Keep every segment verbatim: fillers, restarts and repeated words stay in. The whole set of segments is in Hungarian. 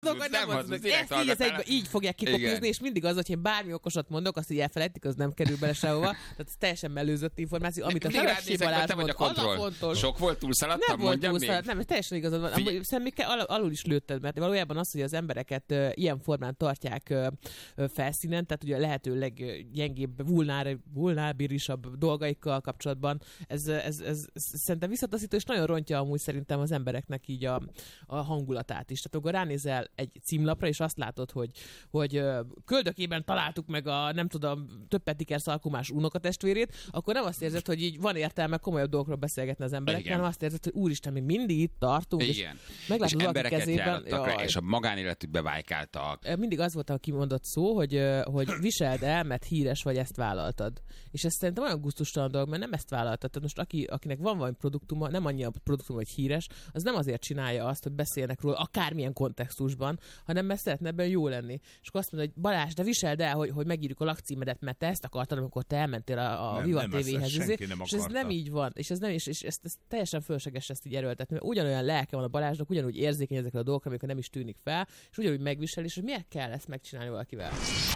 hazudtok, vagy nem hazudtok. Ezt így, ez egyben, így fogják kikopizni, és mindig az, hogy én bármi okosat mondok, azt így elfelejtik, az nem kerül bele sehova. Tehát ez teljesen mellőzött információ, amit a Felesi Balázs mond, az a fontos. Sok volt, túlszaladtam, nem volt túlszaladt, nem, teljesen igazad van. Figy- Szerintem al- alul is lőtted, mert valójában az, hogy az embereket uh, ilyen formán tartják uh, uh, felszínen, tehát ugye a lehető leggyengébb, vulnábilisabb dolgaikkal kapcsolatban, ez, ez, ez, ez szerintem visszataszító, és nagyon rontja amúgy szerintem az embereknek így a, a hangulatát is. Tehát akkor ránézel egy címlapra, és azt látod, hogy, hogy uh, köldökében találtuk meg a, nem tudom, több petiker szalkumás unokatestvérét, akkor nem azt érzed, hogy így van értelme komolyabb dolgokról beszélgetni az emberekkel, hanem azt érzed, hogy úristen, mi mindig itt tartunk, igen. és meglátod valaki kezében. Rá, és a magánéletükbe vájkáltak. Mindig az volt a kimondott szó, hogy, hogy viseld el, mert híres vagy, ezt vállaltad. És ez szerintem olyan gusztustalan dolog, mert nem ezt vállaltad. Tehát most aki, akinek van valami produktuma, nem annyi a produktum, hogy híres, az nem azért csinálja azt, hogy beszélnek róla akármilyen kontextusban, hanem mert szeretne ebben jó lenni. És akkor azt mondod, hogy Balázs, de viseld el, hogy, hogy megírjuk a lakcímedet, mert te ezt akartad, amikor te elmentél a, a Viva té véhez. És ez nem így van. És ez nem és, és ezt, ezt teljesen fölösleges ezt így erőltetni. Mert ugyanolyan lelke van a Balázsnak, ugyanúgy érzékeny ezekre a dolgokra, amikor nem is tűnik fel, és ugyanúgy megvisel, és hogy miért kell ezt megcsinálni valakivel.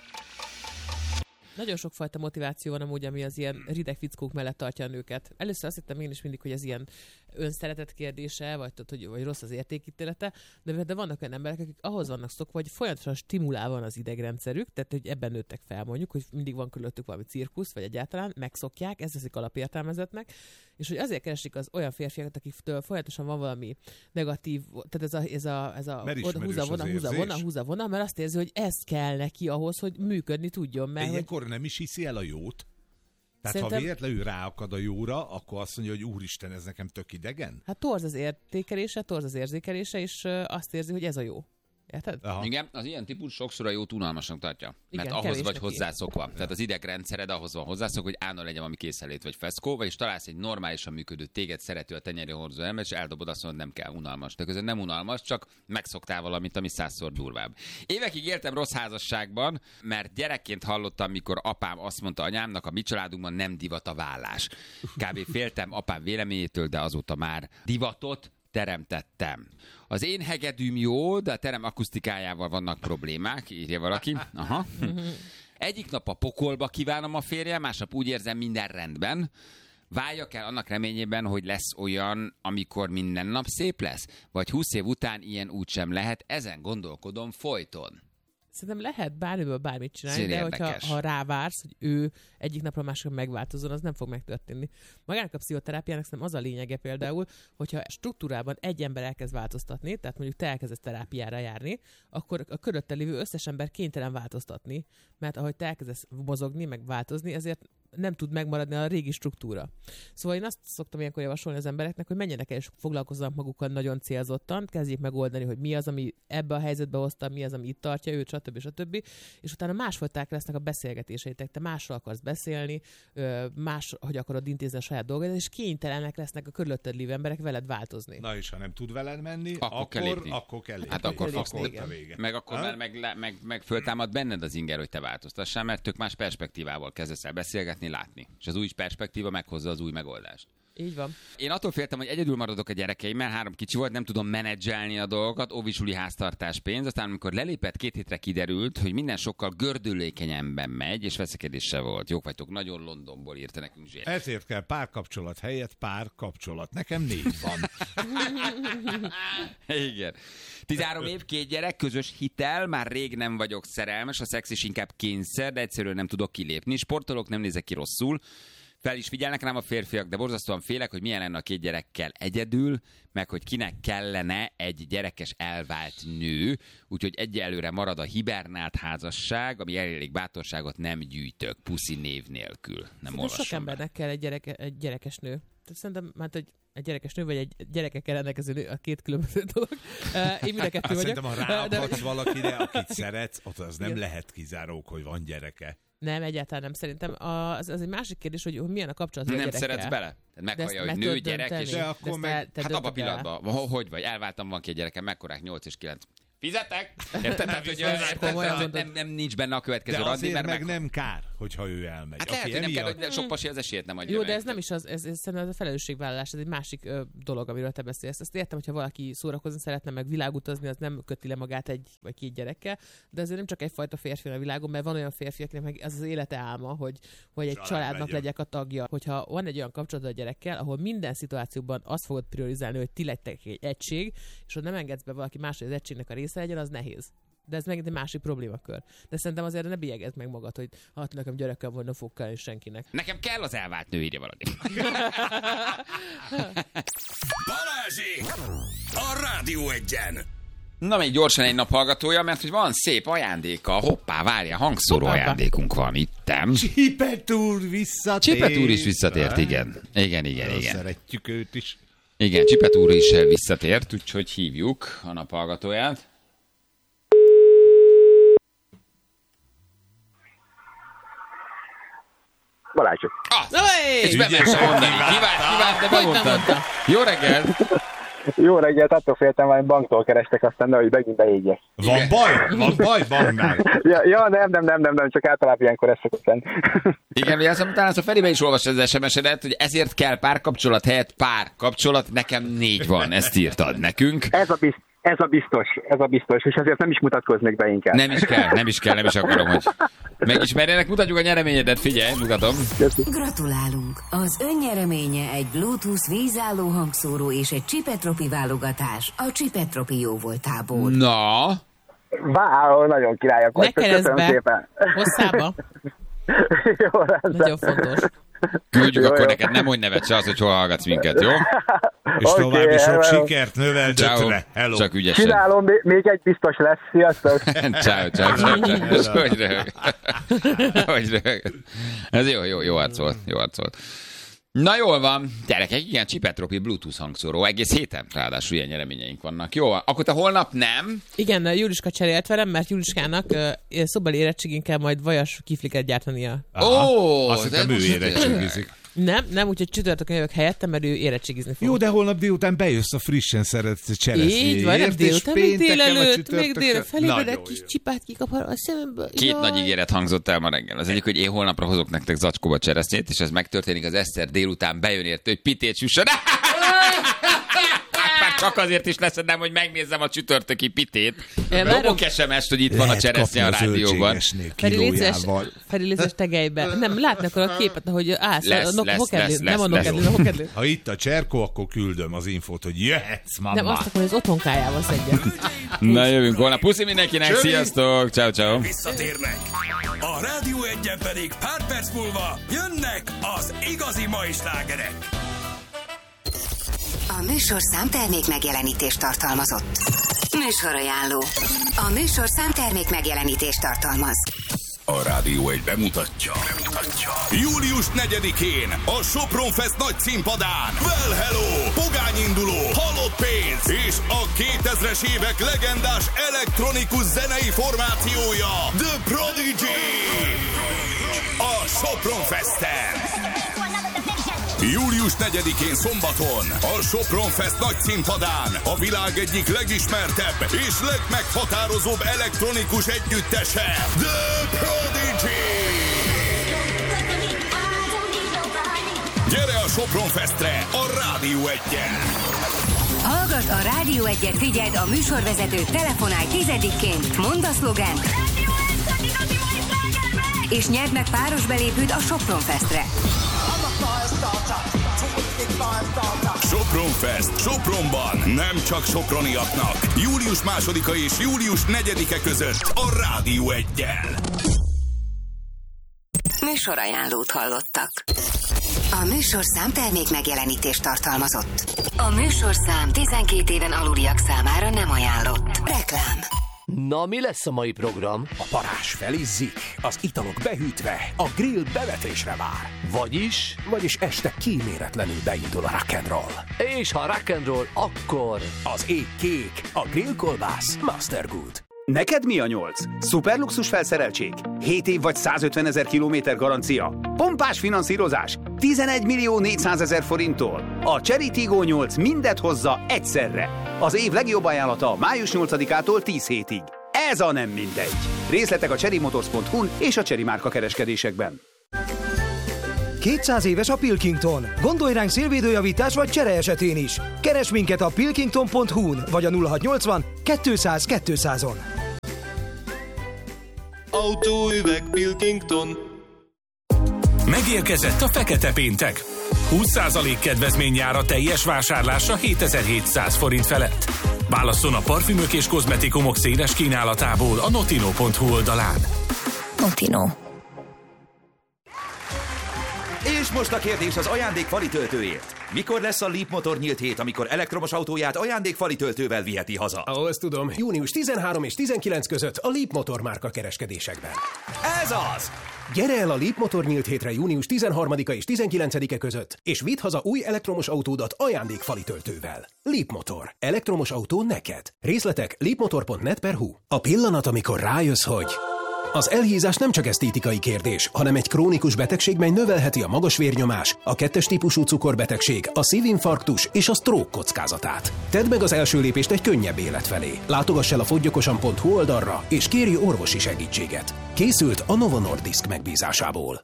Nagyon sokfajta motiváció van amúgy, ami az ilyen rideg fickók mellett tartja a nőket. Először azt hittem én is mindig, hogy ez ilyen önszeretet kérdése, vagy, hogy, vagy rossz az értékítélete, de, de vannak olyan emberek, akik ahhoz vannak szokva, hogy folyamatosan stimulálva van az idegrendszerük, tehát hogy ebben nőttek fel mondjuk, hogy mindig van körülöttük valami cirkusz, vagy egyáltalán megszokják, ezt veszik alapértelmezetnek, és hogy azért keresik az olyan férfiakat, akiktől folyamatosan van valami negatív, tehát ez a, ez a, ez a oda húza vona, húza vona, húza vona, mert azt érzi, hogy ez kell neki ahhoz, hogy működni tudjon. Mert ilyenkor nem is hiszi el a jót? Tehát Szerintem... ha véletlenül ráakad a jóra, akkor azt mondja, hogy úristen, ez nekem tök idegen? Hát torz az értékelése, torz az érzékelése, és azt érzi, hogy ez a jó. Érted? Aha. Igen, az ilyen típus sokszor a jót unalmasnak tartja. Igen, mert ahhoz vagy neki. hozzászokva. Ja. Tehát az idegrendszered ahhoz van hozzászokva, hogy állandóan legyen valami készenlét vagy feszkó, vagyis találsz egy normálisan működő, téged szerető, a tenyeri hordozó ember, és eldobod, azt mondod, nem kell, unalmas. De közben nem unalmas, csak megszoktál valamit, ami százszor durvább. Évekig éltem rossz házasságban, mert gyerekként hallottam, mikor apám azt mondta anyámnak, a mi családunkban nem divat a vállás. Kb. Féltem apám véleményétől, de azóta már divatot teremtettem. Az én hegedűm jó, de a terem akusztikájával vannak problémák, írja valaki. Aha. Egyik nap a pokolba kívánom a férjem, másnap úgy érzem, minden rendben. Váljak el annak reményében, hogy lesz olyan, amikor minden nap szép lesz? Vagy húsz év után ilyen úgysem lehet, ezen gondolkodom folyton. Szerintem lehet bármiből bármit csinálni, Szépen de hogyha érdekes. ha rávársz, hogy ő egyik napra másikra megváltozzon, az nem fog megtörténni. Magának a pszichoterápiának szerintem az a lényege például, hogyha struktúrában egy ember elkezd változtatni, tehát mondjuk te elkezdesz terápiára járni, akkor a körülötted lévő összes ember kénytelen változtatni, mert ahogy te elkezdesz mozogni, meg változni, ezért nem tud megmaradni a régi struktúra. Szóval én azt szoktam ilyenkor javasolni az embereknek, hogy menjenek el és foglalkozzanak magukkal nagyon célzottan, kezdjék megoldani, hogy mi az, ami ebbe a helyzetbe hozta, mi az, ami itt tartja őt, stb. stb. És utána másfajták lesznek a beszélgetéseitek. Te másról akarsz beszélni, más, hogy akarod intézni a saját dolgodat, és kénytelenek lesznek a körülötted lévő emberek veled változni. Na és ha nem tud veled menni, akkor, akkor kell lépni. Akkor kell lépni. Hát akkor akkor fogsz a vége. Meg akkor ha? már meg, meg, meg föltámad benned az inger, hogy te változtassál, mert tök más perspektívával kezdesz el beszélgetni, látni. És az új perspektíva meghozza az új megoldást. Így van. Én attól féltem, hogy egyedül maradok a gyerekeimmel, három kicsi volt, nem tudom menedzselni a dolgokat, óvisuli háztartás pénz, aztán amikor lelépett, két hétre kiderült, hogy minden sokkal gördülékenyebben megy, és veszekedése volt. Jók vagytok, nagyon Londonból írta nekünk Zsé. Ezért kell párkapcsolat helyett párkapcsolat. Nekem négy van. Igen. tizenhárom év, két gyerek, közös hitel, már rég nem vagyok szerelmes, a szex is inkább kényszer, de egyszerűen nem tudok kilépni. Sportolok, nem nézek ki rosszul. Fel is figyelnek rám a férfiak, de borzasztóan félek, hogy milyen lenne a két gyerekkel egyedül, meg hogy kinek kellene egy gyerekes elvált nő, úgyhogy egyelőre marad a hibernált házasság, ami elég bátorságot nem gyűjtök, puszi név nélkül. Nem olvasom. Sok embernek kell egy, gyereke, egy gyerekes nő. Tehát szerintem, hát egy, egy gyerekes nő, vagy egy gyerekekkel rendelkező nő, a két különböző dolog. Uh, én mind a kettő vagyok. Szerintem, ha ráakadsz de... valakire, akit szeretsz, ott az nem lehet kizárók, hogy van gyereke. Nem, egyáltalán nem. Szerintem az, az egy másik kérdés, hogy, hogy milyen a kapcsolat a gyerekkel. Nem szeretsz bele? Meghallja, hogy nő, gyerek, és... De akkor meg... Hát abban a pillanatban, hogy vagy? Elváltam, van két gyerekem, mekkorák? nyolc és kilenc. Fizetek? Érted? Tehát, hogy nem, nem, nem nincs benne a következő de randi, azért mert meg meg... nem kár. hogyha ő elmegy. Hát lehet, Aki hogy nem emiatt... kell, hogy sok pasi az esélyt nem adja Jó, meg. de ez nem is az, ez, ez szerintem ez a felelősségvállalás, ez egy másik ö, dolog, amiről te beszélsz. Azt értem, hogyha valaki szórakozni szeretne, meg világutazni, az nem köti le magát egy vagy két gyerekkel, de azért nem csak egyfajta férfi a világon, mert van olyan férfi, akinek meg ez az élete álma, hogy, hogy egy Család családnak legyen. legyek a tagja. Hogyha van egy olyan kapcsolatod a gyerekkel, ahol minden szituációban azt fogod priorizálni, hogy ti lettek egy egység, és ha nem engedsz be valaki más, hogy az egységnek a része legyen, az nehéz. De ez megint egy másik problémakör. De szerintem azért ne bélyegezd meg magad, hogy hát nekem gyerekem van, nem fog kelleni senkinek. Nekem kell az elvált nő, írja valaki. Balázsék! A Rádió Egyen! Na, még gyorsan egy nap hallgatója, mert hogy van szép ajándéka. Hoppá, várja, hangszóró Hoppá. ajándékunk van ittem. Csipet úr visszatért. Csipet úr is visszatért, igen. Igen, igen, Nagyon igen. Szeretjük őt is. Igen, Csipet úr is visszatért, úgyhogy hívjuk a nap hallgatóját. Balázsok. Ah, és bemertem mondani. Kívánt, kívánt, de Hogy nem bemondtad. mondta? Jó reggelt! Jó reggelt, attól féltem, hogy banktól kerestek, aztán nehogy megint beégyek. Van baj? Van baj banknál? Ja, ja, nem, nem, nem, nem, nem, csak általában ilyenkor ez szokott lenni. Igen, vigyázom, talán a Feribe is olvas az es em es-edet, hogy ezért kell párkapcsolat helyett párkapcsolat, nekem négy van, ezt írtad nekünk. Ez a, biz, ez a biztos, ez a biztos, és azért nem is mutatkoznék be inkább. Nem is kell, nem is kell, nem is akarom, hogy megismerjenek. Mutatjuk a nyereményedet, figyelj, mutatom. Gratulálunk! Az ön nyereménye egy Bluetooth vízálló hangszóró és egy Csipetropi válogatás a Csipetropi jóvoltából. Na, Wow, nagyon királyak Ne vagytok, keresd köszönöm be szépen. hosszába. Jó, rendben. Nagyon fontos. küldjük Jó, akkor jó. neked, nem mondj nevet se az, hogy hol hallgatsz minket, jó? És Oké, további sok hello. sikert, Ciao. növeldötre. Hello. Csak ügyesen. Csinálom, még- még egy biztos lesz, sziasztok. Ciao, ciao, ciao, ciao. Hogy röhög. Hogy röhög. Ez jó, jó, jó arc volt, jó arc volt. Na jól van, gyerekek, igen, Csipetropi Bluetooth hangszóró, egész héten ráadásul ilyen nyereményeink vannak. Jó, akkor te holnap nem? Igen, Juliska cserélt velem, mert Juliskának uh, szobeli érettségén kell majd vajas kifliket gyártania. Aha. Ó, Azt de hittem ő most érettségizik. Nem, nem, úgyhogy csütörtökön jövök helyettem, mert ő érettségizni fog. Jó, de holnap délután bejössz a frissen szeretsz cseresznyi. Így van, nem délután, még délelőtt, még délelőtt felébredek, Nagyon kis jó. csipát kikapar a szememből. Két Jaj. nagy ígéret hangzott el ma reggel. Az egyik, hogy én holnapra hozok nektek zacskóba cseresznyét, és ez megtörténik, az Eszter délután bejön érte, hogy pitét süssön. Már csak azért is leszedem, hogy megnézzem a csütörtöki pitét. Én várom. Dobok es em es-t, hogy itt van a Lehet cseresznye a kapni rádióban. zöldségesnél Feri, létszes, kilójával. Feri, létszes tegelybe. Nem, látni akkor a képet, ahogy állsz. Lesz, a nok- lesz, hokedlén. lesz, Nem a lesz, nokedlén, lesz. a hokedlén. Ha itt a Cserkó, akkor küldöm az infót, hogy jöhetsz, Nem, mamma. azt akarom, hogy az otthonkájával szedje. Na jövünk holnap. Puszi mindenkinek, sziasztok! Ciao, ciao. Visszatérnek. A Rádió Egyen pedig pár perc múlva jönnek az igazi mai slágerek. A műsorszám termék megjelenítést tartalmazott. Műsorajánló. A műsorszám termék megjelenítést tartalmaz. A Rádió egy bemutatja. bemutatja. július negyedikén a Sopron Fest nagy színpadán Well Hello, pogányinduló, halott pénz és a kétezres évek legendás elektronikus zenei formációja The Prodigy. A Sopron Festen. július negyedikén szombaton a Sopron Fest nagy színpadán a világ egyik legismertebb és legmeghatározóbb elektronikus együttese The Prodigy! Gyere a Sopron Festre a Rádió Egyen! Hallgat a Rádió Egyet, figyeld a műsorvezető, telefonálj tizedikként, mondd a szlogent, és nyerd meg páros belépőd a Sopron Festre. Sopron Fest Sopronban nem csak soproniaknak. július másodika és július negyedike között a Rádió Egyen. Műsorajánlót hallottak. A műsorszám termék megjelenítést tartalmazott. A műsorszám tizenkét éven aluliak számára nem ajánlott. Reklám. Na, mi lesz a mai program? A parázs felizzik, az italok behűtve, a grill bevetésre vár. Vagyis? Vagyis este kíméletlenül beindul a rock'n'roll. És ha rock'n'roll, akkor... Az ég kék, a grillkolbász Master Good. Neked mi a nyolc? Szuperluxus felszereltség? hét év vagy százötvenezer kilométer garancia? Pompás finanszírozás? tizenegy millió négyszázezer forinttól? A Cherry Tiggo nyolc mindet hozza egyszerre. Az év legjobb ajánlata május nyolcadikától tíz hétig. Ez a nem mindegy. Részletek a chery motors pont hu-n és a Chery márka kereskedésekben. kétszáz éves a Pilkington. Gondolj ránk szélvédőjavítás vagy csere esetén is. Keresd minket a pilkington pont hu-n vagy a nulla hatszáznyolcvan kétszáz kétszázon. Autóüveg Pilkington. Megérkezett a fekete péntek. húsz százalék kedvezmény jár a teljes vásárlásra hétezer-hétszáz forint felett. Válasszon a parfümök és kozmetikumok széles kínálatából a notino pont hu oldalán. Notino. És most a kérdés az ajándékfali töltőért. Mikor lesz a Leap Motor nyílt hét, amikor elektromos autóját ajándékfali töltővel viheti haza? Ó, ezt tudom. június tizenharmadika és tizenkilencedike között a Leap Motor márka kereskedésekben. Ez az! Gyere el a Leap Motor nyílt hétre június tizenharmadika és tizenkilencedike között, és vidd haza új elektromos autódat ajándékfali töltővel. Leap Motor. Elektromos autó neked. Részletek leap motor pont net per hu. A pillanat, amikor rájössz, hogy... Az elhízás nem csak esztétikai kérdés, hanem egy krónikus betegség, mely növelheti a magas vérnyomás, a kettes típusú cukorbetegség, a szívinfarktus és a stroke kockázatát. Tedd meg az első lépést egy könnyebb élet felé. Látogass el a fogyjokosan pont hu oldalra, és kérj orvosi segítséget. Készült a Novo Nordisk megbízásából.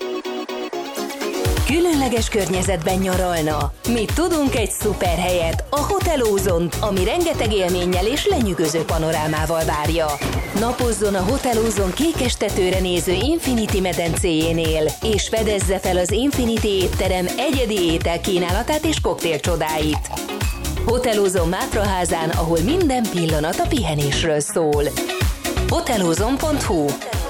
Különleges környezetben nyaralna. Mi tudunk egy szuper helyet, a Hotel Ozont, ami rengeteg élménnyel és lenyűgöző panorámával várja. Napozzon a Hotel Ozon kékes tetőre néző Infinity medencéjénél, és fedezze fel az Infinity étterem egyedi ételkínálatát és koktél csodáit. Hotel Ozon Mátraházán, ahol minden pillanat a pihenésről szól. hotel ozon pont hu.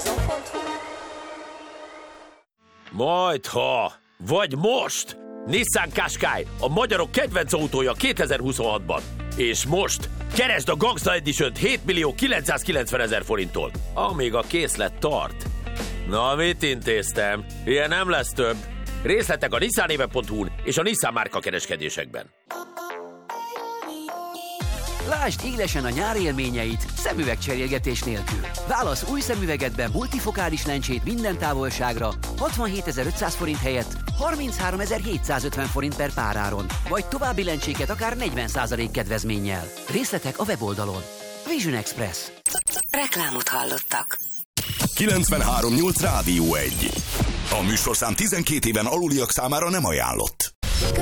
Majdha, vagy most! Nissan Qashqai, a magyarok kedvenc autója kétezer-huszonhatban. És most keresd a Gangsta Edition-t hét millió kilencszázkilencvenezer forinttól, amíg a készlet tart. Na, mit intéztem? Ilyen nem lesz több. Részletek a nissanéve pont hu-n és a Nissan márka kereskedésekben. Lásd élesen a nyár élményeit szemüvegcserélgetés nélkül. Válasz új szemüvegedben multifokális lencsét minden távolságra hatvanhétezer-ötszáz forint helyett harmincháromezer-hétszázötven forint per páráron, vagy további lencséket akár negyven százalék kedvezménnyel. Részletek a weboldalon. Vision Express. Reklámot hallottak. kilencvenhárom nyolc Rádió egy. A műsorszám tizenkét éven aluliak számára nem ajánlott.